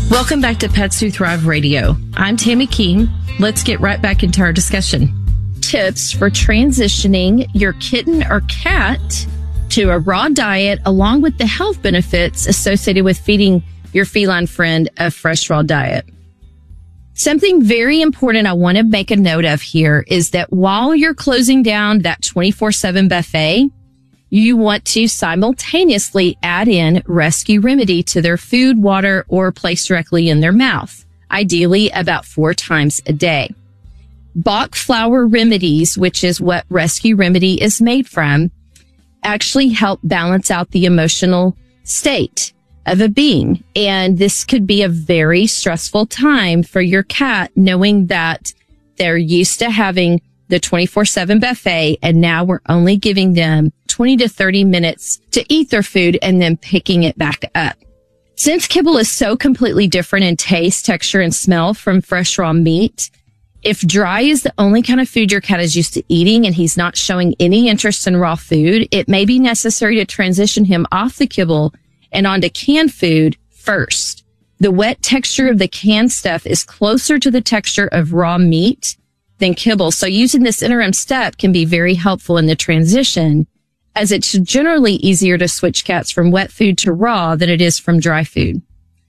Welcome back to Pets Who Thrive Radio. I'm Tammy Keene. Let's get right back into our discussion. Tips for transitioning your kitten or cat to a raw diet, along with the health benefits associated with feeding your feline friend a fresh raw diet. Something very important I want to make a note of here is that while you're closing down that 24/7 buffet, you want to simultaneously add in Rescue Remedy to their food, water, or placed directly in their mouth, ideally about 4 times a day. Bach flower remedies, which is what Rescue Remedy is made from, actually help balance out the emotional state of a being. And this could be a very stressful time for your cat, knowing that they're used to having the 24/7 buffet, and now we're only giving them 20 to 30 minutes to eat their food and then picking it back up. Since kibble is so completely different in taste, texture, and smell from fresh raw meat, if dry is the only kind of food your cat is used to eating and he's not showing any interest in raw food, it may be necessary to transition him off the kibble and onto canned food first. The wet texture of the canned stuff is closer to the texture of raw meat than kibble. So using this interim step can be very helpful in the transition, as it's generally easier to switch cats from wet food to raw than it is from dry food.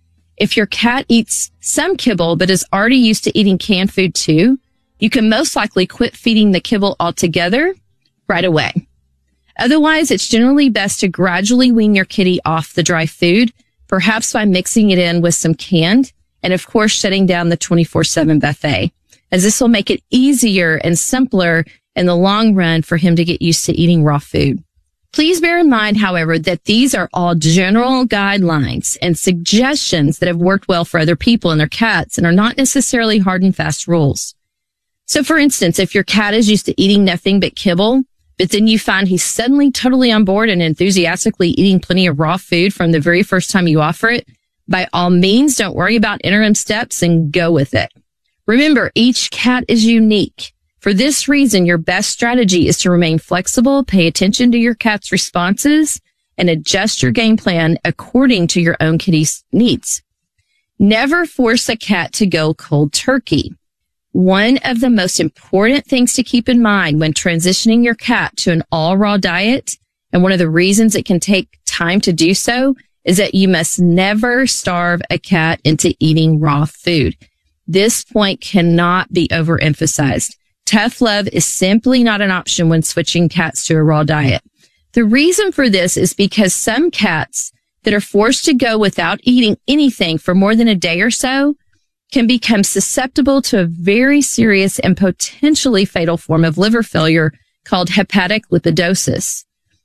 If your cat eats some kibble but is already used to eating canned food too, you can most likely quit feeding the kibble altogether right away. Otherwise, it's generally best to gradually wean your kitty off the dry food, perhaps by mixing it in with some canned, and of course, shutting down the 24/7 buffet, as this will make it easier and simpler in the long run for him to get used to eating raw food. Please bear in mind, however, that these are all general guidelines and suggestions that have worked well for other people and their cats and are not necessarily hard and fast rules. So, for instance, if your cat is used to eating nothing but kibble, but then you find he's suddenly totally on board and enthusiastically eating plenty of raw food from the very first time you offer it, by all means, don't worry about interim steps and go with it. Remember, each cat is unique. For this reason, your best strategy is to remain flexible, pay attention to your cat's responses, and adjust your game plan according to your own kitty's needs. Never force a cat to go cold turkey. One of the most important things to keep in mind when transitioning your cat to an all raw diet, and one of the reasons it can take time to do so, is that you must never starve a cat into eating raw food. This point cannot be overemphasized. Tough love is simply not an option when switching cats to a raw diet. The reason for this is because some cats that are forced to go without eating anything for more than a day or so can become susceptible to a very serious and potentially fatal form of liver failure called hepatic lipidosis.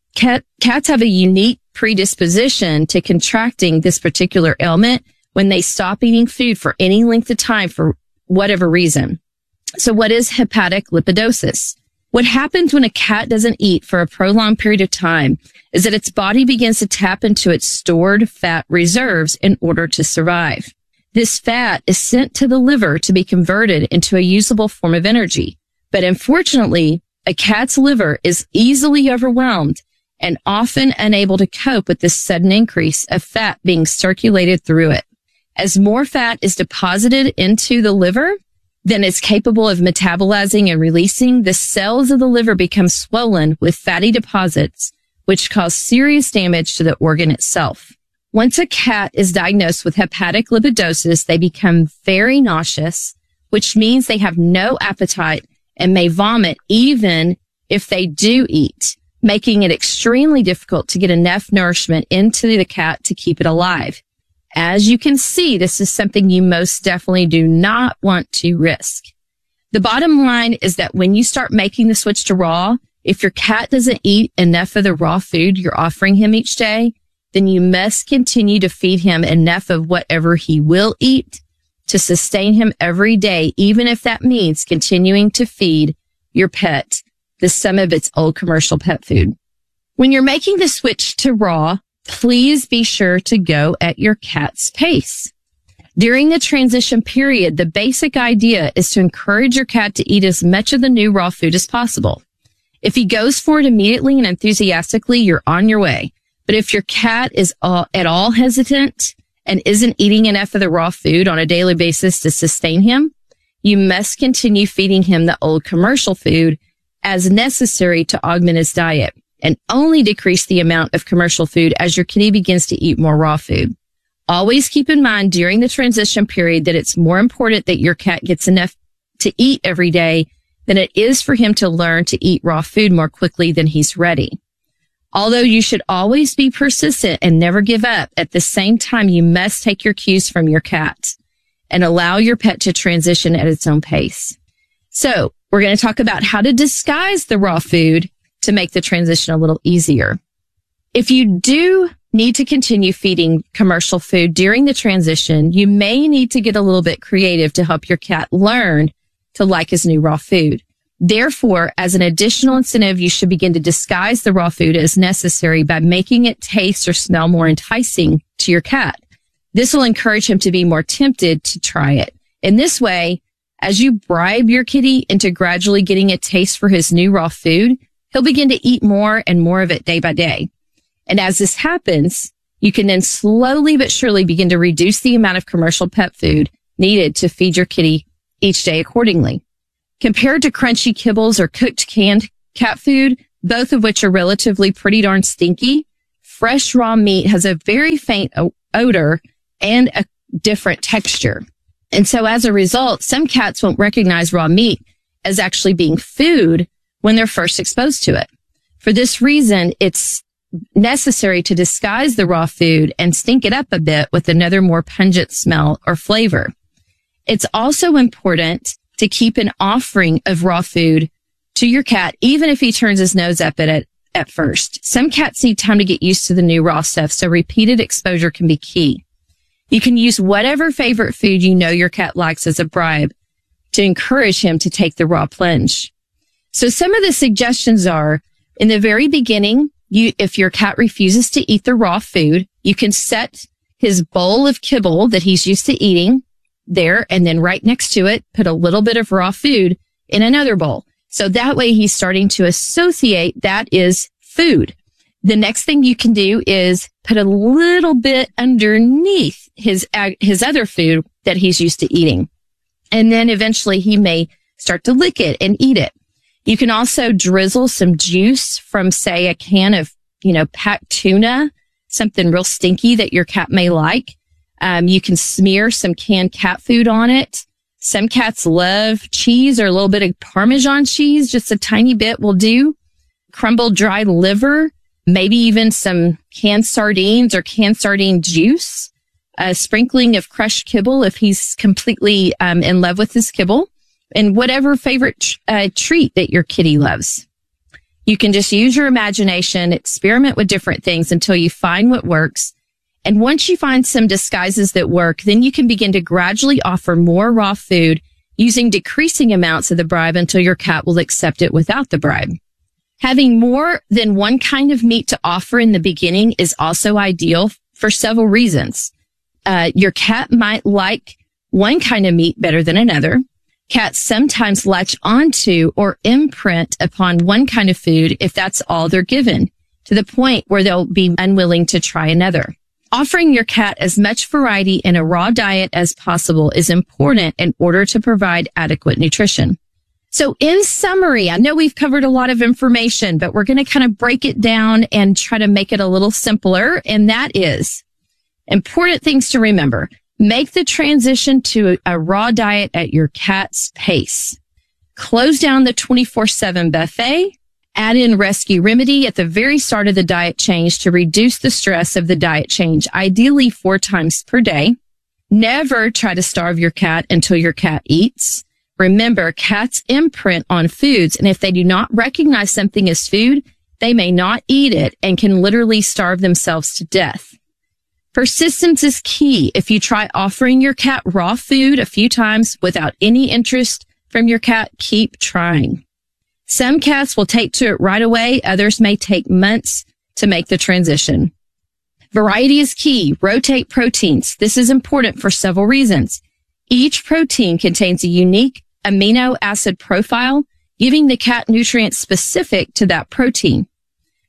Cats have a unique predisposition to contracting this particular ailment when they stop eating food for any length of time for whatever reason. So what is hepatic lipidosis? What happens when a cat doesn't eat for a prolonged period of time is that its body begins to tap into its stored fat reserves in order to survive. This fat is sent to the liver to be converted into a usable form of energy. But unfortunately, a cat's liver is easily overwhelmed and often unable to cope with this sudden increase of fat being circulated through it. As more fat is deposited into the liver than it's capable of metabolizing and releasing, the cells of the liver become swollen with fatty deposits, which cause serious damage to the organ itself. Once a cat is diagnosed with hepatic lipidosis, they become very nauseous, which means they have no appetite and may vomit even if they do eat, making it extremely difficult to get enough nourishment into the cat to keep it alive. As you can see, this is something you most definitely do not want to risk. The bottom line is that when you start making the switch to raw, if your cat doesn't eat enough of the raw food you're offering him each day, then you must continue to feed him enough of whatever he will eat to sustain him every day, even if that means continuing to feed your pet some of its old commercial pet food. When you're making the switch to raw, please be sure to go at your cat's pace. During the transition period, the basic idea is to encourage your cat to eat as much of the new raw food as possible. If he goes for it immediately and enthusiastically, you're on your way. But if your cat is at all hesitant and isn't eating enough of the raw food on a daily basis to sustain him, you must continue feeding him the old commercial food as necessary to augment his diet, and only decrease the amount of commercial food as your kitty begins to eat more raw food. Always keep in mind during the transition period that it's more important that your cat gets enough to eat every day than it is for him to learn to eat raw food more quickly than he's ready. Although you should always be persistent and never give up, at the same time, you must take your cues from your cat and allow your pet to transition at its own pace. So we're going to talk about how to disguise the raw food to make the transition a little easier. If you do need to continue feeding commercial food during the transition, you may need to get a little bit creative to help your cat learn to like his new raw food. Therefore, as an additional incentive, you should begin to disguise the raw food as necessary by making it taste or smell more enticing to your cat. This will encourage him to be more tempted to try it. In this way, as you bribe your kitty into gradually getting a taste for his new raw food, he'll begin to eat more and more of it day by day. And as this happens, you can then slowly but surely begin to reduce the amount of commercial pet food needed to feed your kitty each day accordingly. Compared to crunchy kibbles or cooked canned cat food, both of which are relatively pretty darn stinky, fresh raw meat has a very faint odor and a different texture. And so as a result, some cats won't recognize raw meat as actually being food when they're first exposed to it. For this reason, it's necessary to disguise the raw food and stink it up a bit with another more pungent smell or flavor. It's also important to keep an offering of raw food to your cat, even if he turns his nose up at it at first. Some cats need time to get used to the new raw stuff, so repeated exposure can be key. You can use whatever favorite food you know your cat likes as a bribe to encourage him to take the raw plunge. So some of the suggestions are, in the very beginning, if your cat refuses to eat the raw food, you can set his bowl of kibble that he's used to eating there, and then right next to it, put a little bit of raw food in another bowl. So that way he's starting to associate that is food. The next thing you can do is put a little bit underneath his other food that he's used to eating. And then eventually he may start to lick it and eat it. You can also drizzle some juice from, say, a can of, packed tuna, something real stinky that your cat may like. You can smear some canned cat food on it. Some cats love cheese or a little bit of Parmesan cheese. Just a tiny bit will do. Crumbled dried liver, maybe even some canned sardines or canned sardine juice. A sprinkling of crushed kibble if he's completely in love with his kibble. And whatever favorite treat that your kitty loves. You can just use your imagination, experiment with different things until you find what works. And once you find some disguises that work, then you can begin to gradually offer more raw food using decreasing amounts of the bribe until your cat will accept it without the bribe. Having more than one kind of meat to offer in the beginning is also ideal for several reasons. Your cat might like one kind of meat better than another. Cats sometimes latch onto or imprint upon one kind of food if that's all they're given, to the point where they'll be unwilling to try another. Offering your cat as much variety in a raw diet as possible is important in order to provide adequate nutrition. So in summary, I know we've covered a lot of information, but we're going to kind of break it down and try to make it a little simpler. And that is important things to remember. Make the transition to a raw diet at your cat's pace. Close down the 24/7 buffet. Add in Rescue Remedy at the very start of the diet change to reduce the stress of the diet change, ideally 4 times per day. Never try to starve your cat until your cat eats. Remember, cats imprint on foods, and if they do not recognize something as food, they may not eat it and can literally starve themselves to death. Persistence is key. If you try offering your cat raw food a few times without any interest from your cat, keep trying. Some cats will take to it right away. Others may take months to make the transition. Variety is key. Rotate proteins. This is important for several reasons. Each protein contains a unique amino acid profile, giving the cat nutrients specific to that protein.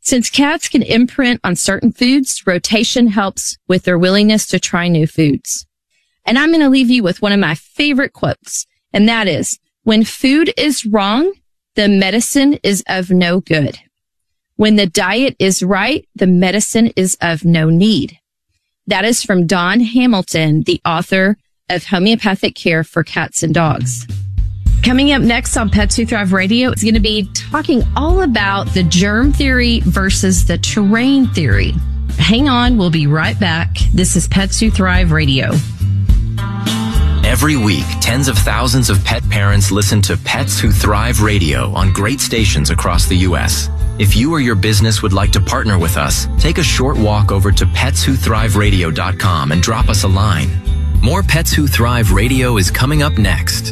Since cats can imprint on certain foods, rotation helps with their willingness to try new foods. And I'm going to leave you with one of my favorite quotes, and that is, when food is wrong, the medicine is of no good. When the diet is right, the medicine is of no need. That is from Don Hamilton, the author of Homeopathic Care for Cats and Dogs. Coming up next on Pets Who Thrive Radio is going to be talking all about the germ theory versus the terrain theory. Hang on, we'll be right back. This is Pets Who Thrive Radio. Every week, tens of thousands of pet parents listen to Pets Who Thrive Radio on great stations across the U.S. If you or your business would like to partner with us, take a short walk over to PetsWhoThriveRadio.com and drop us a line. More Pets Who Thrive Radio is coming up next.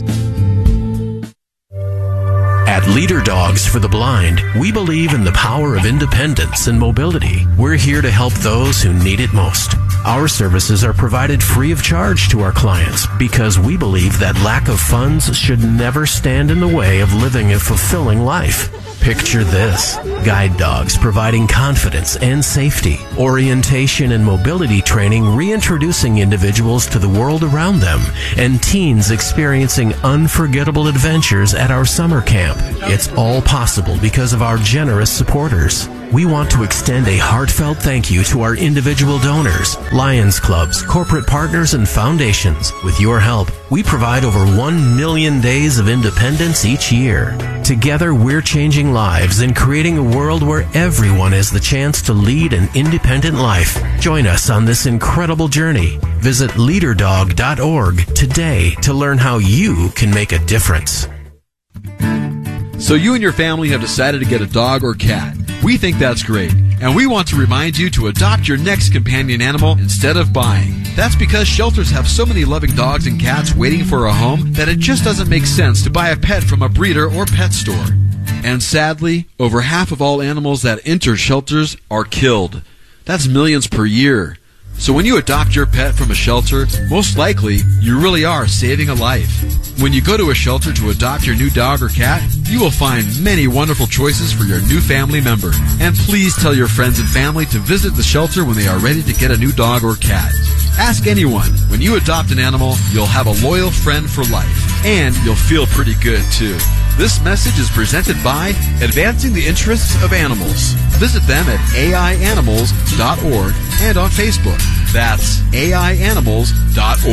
At Leader Dogs for the Blind, we believe in the power of independence and mobility. We're here to help those who need it most. Our services are provided free of charge to our clients because we believe that lack of funds should never stand in the way of living a fulfilling life. Picture this: guide dogs providing confidence and safety, orientation and mobility training reintroducing individuals to the world around them, and teens experiencing unforgettable adventures at our summer camp. It's all possible because of our generous supporters. We want to extend a heartfelt thank you to our individual donors, Lions Clubs, corporate partners, and foundations. With your help, we provide over 1 million days of independence each year. Together, we're changing lives and creating a world where everyone has the chance to lead an independent life. Join us on this incredible journey. Visit leaderdog.org today to learn how you can make a difference. So you and your family have decided to get a dog or cat. We think that's great, and we want to remind you to adopt your next companion animal instead of buying. That's because shelters have so many loving dogs and cats waiting for a home that it just doesn't make sense to buy a pet from a breeder or pet store. And sadly, over half of all animals that enter shelters are killed. That's millions per year. So when you adopt your pet from a shelter, most likely you really are saving a life. When you go to a shelter to adopt your new dog or cat, you will find many wonderful choices for your new family member. And please tell your friends and family to visit the shelter when they are ready to get a new dog or cat. Ask anyone. When you adopt an animal, you'll have a loyal friend for life. And you'll feel pretty good, too. This message is presented by Advancing the Interests of Animals. Visit them at aianimals.org and on Facebook. That's aianimals.org.